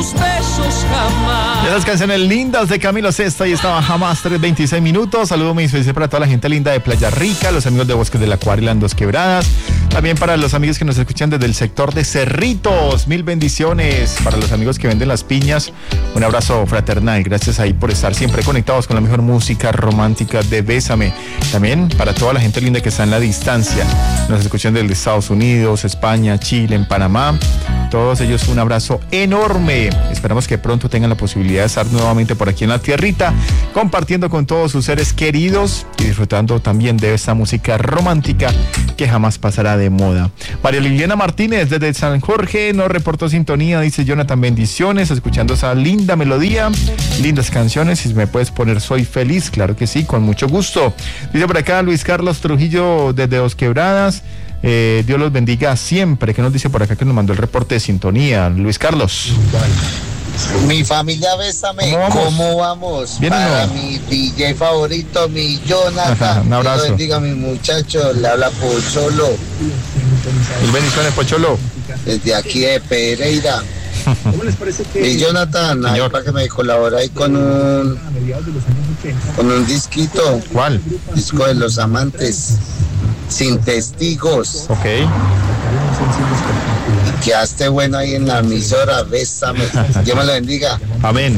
Besos jamás. De las canciones lindas de Camilo Sesto, ahí estaba Jamás, 3:26 minutos. Saludo muy especial para toda la gente linda de Playa Rica, los amigos de Bosques del Acuario y Dos Quebradas. También para los amigos que nos escuchan desde el sector de Cerritos, mil bendiciones. Para los amigos que venden las piñas, un abrazo fraternal. Gracias ahí por estar siempre conectados con la mejor música romántica de Bésame. También para toda la gente linda que está en la distancia, nos escuchan desde Estados Unidos, España, Chile, en Panamá. Todos ellos un abrazo enorme. Esperamos que pronto tengan la posibilidad de estar nuevamente por aquí en la tierrita, compartiendo con todos sus seres queridos y disfrutando también de esta música romántica que jamás pasará de moda. María Liliana Martínez desde San Jorge nos reportó sintonía, dice Jonathan, bendiciones, escuchando esa linda melodía, lindas canciones. Si me puedes poner Soy Feliz, claro que sí, con mucho gusto. Dice por acá Luis Carlos Trujillo desde Dos Quebradas. Dios los bendiga siempre. ¿Qué nos dice por acá que nos mandó el reporte de sintonía? Luis Carlos. Mi familia, Bésame, ¿cómo vamos? ¿Bien Para o no? mi DJ favorito, mi Jonathan. Un abrazo. Dios bendiga a mi muchacho, le habla Pocholo, Mil bendiciones, Pocholo. desde aquí de Pereira. Mi Jonathan, ahí para que me colabore ahí con un disquito. ¿Cuál? Disco de Los Amantes, Sin Testigos. Ok. Y quedaste bueno ahí en la emisora, Bésame. Dios me lo bendiga. Amén.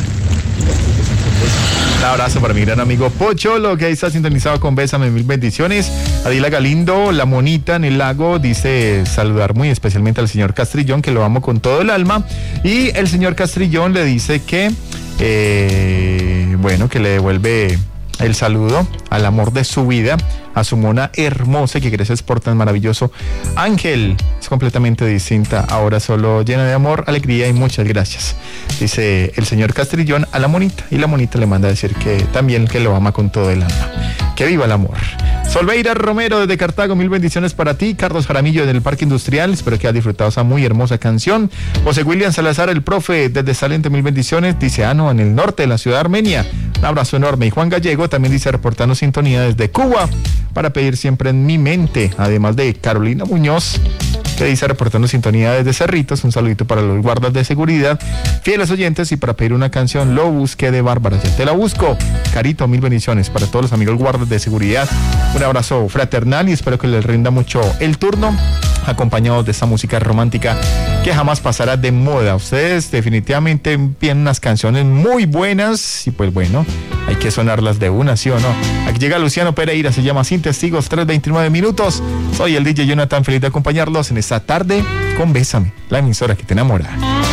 Un abrazo para mi gran amigo Pocholo, que ahí está sintonizado con Bésame, mil bendiciones. Adila Galindo, la monita en el lago, dice saludar muy especialmente al señor Castrillón, que lo amo con todo el alma. Y el señor Castrillón le dice que, que le devuelve el saludo al amor de su vida, a su mona hermosa, que gracias por tan maravilloso Ángel. Es completamente distinta, ahora solo llena de amor, alegría y muchas gracias, dice el señor Castrillón a la monita, y la monita le manda a decir que también que lo ama con todo el alma. Que viva el amor. Solveira Romero desde Cartago, mil bendiciones para ti. Carlos Jaramillo del Parque Industrial, espero que hayas disfrutado esa muy hermosa canción. José William Salazar, el profe desde Salente, mil bendiciones. Dice en el norte de la ciudad de Armenia, un abrazo enorme. Y Juan Gallego también dice reportando sintonía desde Cuba, para pedir siempre en mi mente. Además de Carolina Muñoz, que dice reportando sintonía desde Cerritos, un saludito para los guardas de seguridad, fieles oyentes, y para pedir una canción, Lo Busqué de Bárbara, ya te la busco. Carito, mil bendiciones para todos los amigos guardas de seguridad, un abrazo fraternal y espero que les rinda mucho el turno, acompañados de esta música romántica que jamás pasará de moda. Ustedes definitivamente tienen unas canciones muy buenas y pues bueno, hay que sonarlas de una, ¿sí o no? Aquí llega Luciano Pereira, se llama Sin Testigos, 3:29 minutos. Soy el DJ Jonathan, feliz de acompañarlos en esta tarde con Bésame, la emisora que te enamora.